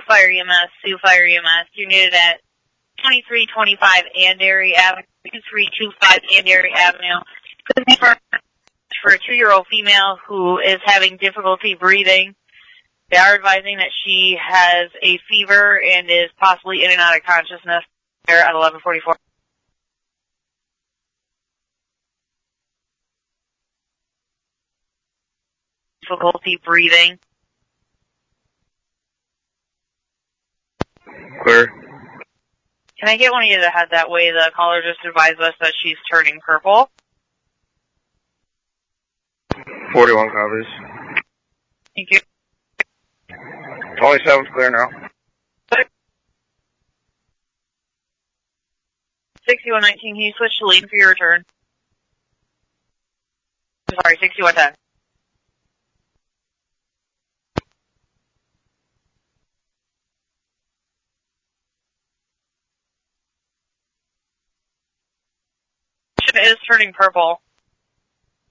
Fire EMS, Sioux Fire EMS. You're needed at 2325 Andary Avenue, 2325 Andary Avenue. For a 2-year-old female who is having difficulty breathing. They are advising that she has a fever and is possibly in and out of consciousness there at 1144. Difficulty breathing. Clear. Can I get one of you to head that way? The caller just advised us that she's turning purple. 41 copies. Thank you. 27's clear now. 6119, can you switch to lead for your return? Sorry, 6110. Is turning purple.